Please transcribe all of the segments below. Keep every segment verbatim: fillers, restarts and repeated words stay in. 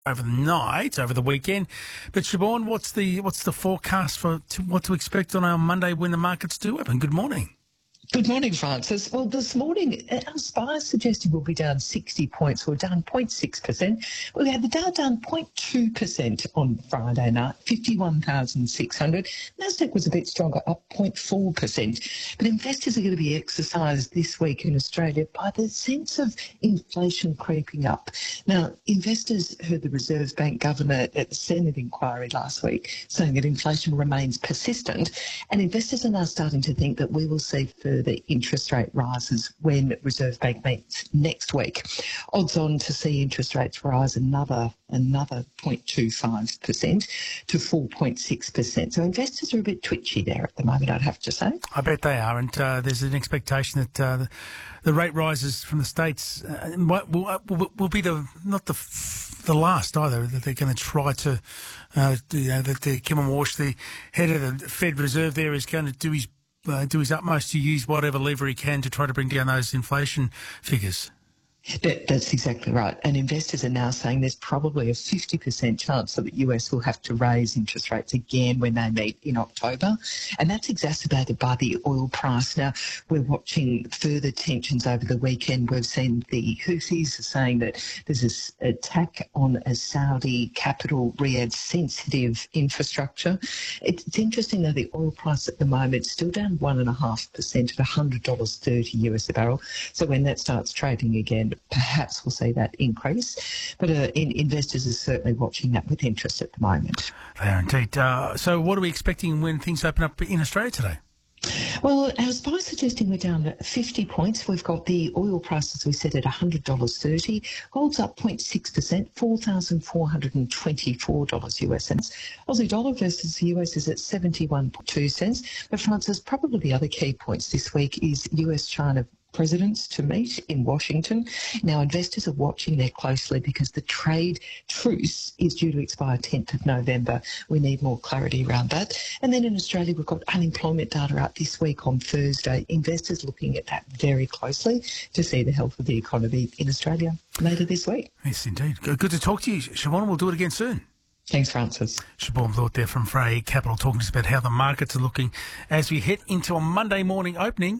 over the night, over the weekend. But Siobhan, what's the what's the forecast for to, what to expect on our Monday when the markets do open? Good morning. Good morning, Francis. Well, this morning, our SPI suggested we'll be down sixty points. We're down zero point six percent. We had the Dow down zero point two percent on Friday night, fifty-one thousand six hundred. Nasdaq was a bit stronger, up zero point four percent. But investors are going to be exercised this week in Australia by the sense of inflation creeping up. Now, investors heard the Reserve Bank governor at the Senate inquiry last week saying that inflation remains persistent, and investors are now starting to think that we will see further the interest rate rises when Reserve Bank meets next week. Odds on to see interest rates rise another another zero point two five percent to four point six percent. So investors are a bit twitchy there at the moment, I'd have to say. I bet they are, and uh, there's an expectation that uh, the, the rate rises from the States uh, will, will, will be the not the the last either, that they're going to try to, uh, you know, that the, Kevin Walsh, the head of the Fed Reserve there, is going to do his Uh, do his utmost to use whatever lever he can to try to bring down those inflation figures. That, that's exactly right. And investors are now saying there's probably a fifty percent chance that the U S will have to raise interest rates again when they meet in October. And that's exacerbated by the oil price. Now, we're watching further tensions over the weekend. We've seen the Houthis saying that there's this attack on a Saudi capital, Riyadh sensitive infrastructure. It's, it's interesting, though, the oil price at the moment is still down one point five percent at one hundred dollars thirty US a barrel. So when that starts trading again, perhaps we'll see that increase. But uh, in, investors are certainly watching that with interest at the moment. They are indeed. Uh, so what are we expecting when things open up in Australia today? Well, our S P Y suggesting we're down fifty points. We've got the oil price, as we said, at one hundred dollars thirty. Gold's up zero point six percent, four thousand four hundred twenty-four dollars U S cents. Aussie dollar versus the U S is at seventy-one point two cents. But Francis, probably the other key points this week is U S China presidents to meet in Washington. Now, investors are watching there closely because the trade truce is due to expire tenth of November. We need more clarity around that. And then in Australia, we've got unemployment data out this week on Thursday. Investors looking at that very closely to see the health of the economy in Australia later this week. Yes, indeed. Good to talk to you, Siobhan. We'll do it again soon. Thanks, Francis. Siobhan Blort there from Frey Capital talking to us about how the markets are looking as we head into a Monday morning opening.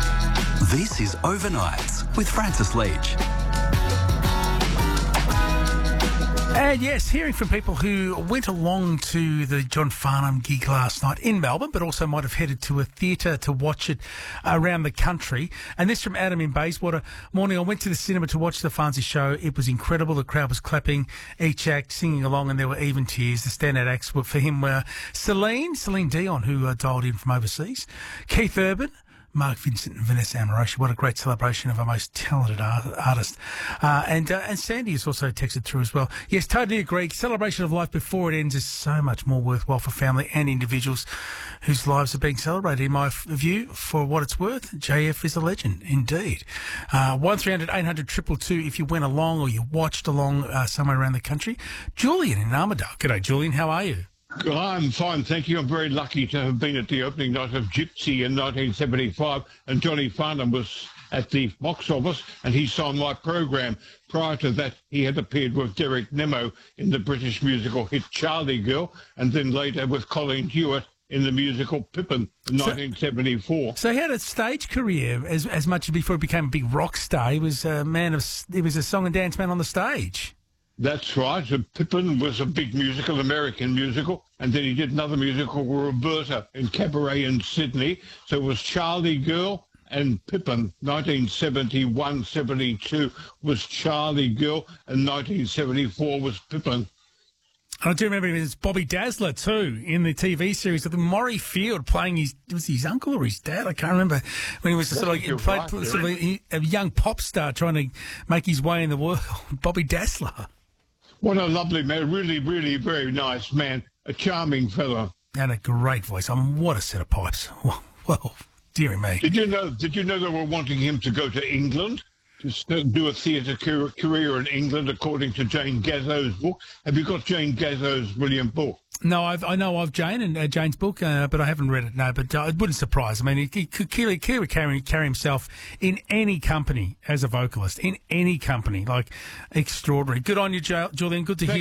This is Overnights with Francis Leach. And yes, hearing from people who went along to the John Farnham gig last night in Melbourne, but also might have headed to a theatre to watch it around the country. And this from Adam in Bayswater. Morning, I went to the cinema to watch the Farnsey show. It was incredible. The crowd was clapping, each act singing along, and there were even tears. The standout acts were for him were Celine, Celine Dion, who uh, dialed in from overseas, Keith Urban, Mark Vincent and Vanessa Amorosi. What a great celebration of our most talented art- artist. Uh, and uh, and Sandy has also texted through as well. Yes, totally agree. Celebration of life before it ends is so much more worthwhile for family and individuals whose lives are being celebrated. In my f- view, for what it's worth, J F is a legend, indeed. Uh, one three hundred eight hundred two two two if you went along or you watched along uh, somewhere around the country. Julian in Armidale. G'day, Julian. How are you? I'm fine, thank you. I'm very lucky to have been at the opening night of Gypsy in nineteen seventy-five, and Johnny Farnham was at the box office, and he saw my program. Prior to that, he had appeared with Derek Nemo in the British musical hit Charlie Girl, and then later with Colin Hewitt in the musical Pippin in so, nineteen seventy-four. So he had a stage career as as much before he became a big rock star. He was a man of, he was a song and dance man on the stage. That's right. So Pippin was a big musical, American musical, and then he did another musical, Roberta, in Cabaret in Sydney. So it was Charlie Girl and Pippin. nineteen seventy-one seventy-two was Charlie Girl, and nineteen seventy-four was Pippin. I do remember it was Bobby Dazzler too in the T V series with Maury Field playing his was his uncle or his dad. I can't remember when he was sort of like played, right, sort of a, a young pop star trying to make his way in the world. Bobby Dazzler. What a lovely man, really, really very nice man, a charming fellow. And a great voice. I mean, what a set of pipes. Well, well, dearie me. Did you know, did you know they were wanting him to go to England, to do a theatre career in England, according to Jane Gazzo's book? Have you got Jane Gazzo's brilliant book? No, I've, I know of Jane and uh, Jane's book, uh, but I haven't read it, no. But uh, it wouldn't surprise. I mean, he, he could clearly, clearly carry, carry himself in any company as a vocalist, in any company. Like, extraordinary. Good on you, Julian. Good to hear.